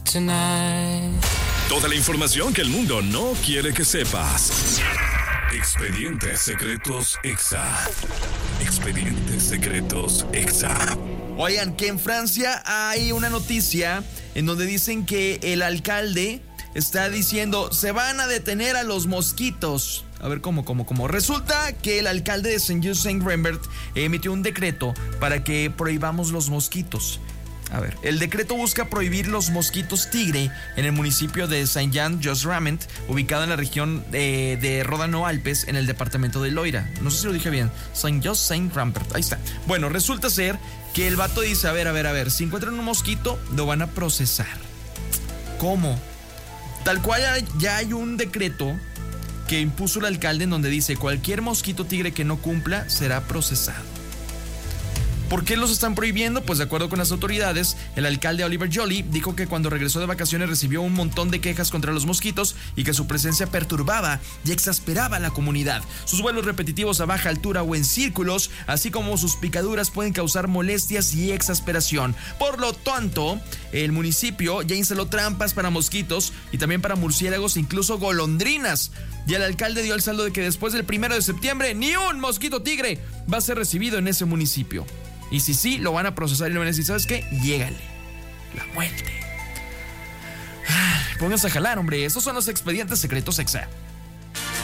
tonight. Toda la información que el mundo no quiere que sepas. Expedientes Secretos Exa. Expedientes Secretos Exa. Oigan, que en Francia hay una noticia en donde dicen que el alcalde está diciendo se van a detener a los mosquitos. A ver, ¿cómo? Resulta que el alcalde de Saint-Just-Saint-Rambert emitió un decreto para que prohibamos los mosquitos. A ver, el decreto busca prohibir los mosquitos tigre en el municipio de Saint-Just-Rambert, ubicado en la región de Ródano-Alpes, en el departamento de Loira. No sé si lo dije bien. Saint-Just-Saint-Rambert, ahí está. Bueno, resulta ser que el vato dice, a ver, si encuentran un mosquito, lo van a procesar. ¿Cómo? Tal cual ya hay un decreto que impuso el alcalde en donde dice cualquier mosquito tigre que no cumpla será procesado. ¿Por qué los están prohibiendo? Pues de acuerdo con las autoridades, el alcalde Oliver Joly dijo que cuando regresó de vacaciones recibió un montón de quejas contra los mosquitos y que su presencia perturbaba y exasperaba a la comunidad. Sus vuelos repetitivos a baja altura o en círculos, así como sus picaduras, pueden causar molestias y exasperación. Por lo tanto, el municipio ya instaló trampas para mosquitos y también para murciélagos, incluso golondrinas. Y el alcalde dio el saldo de que después del 1 de septiembre ni un mosquito tigre va a ser recibido en ese municipio. Y si sí, lo van a procesar y le van a decir, ¿sabes qué? Llégale. La muerte. Pónganse a jalar, hombre. Esos son los expedientes secretos Exa.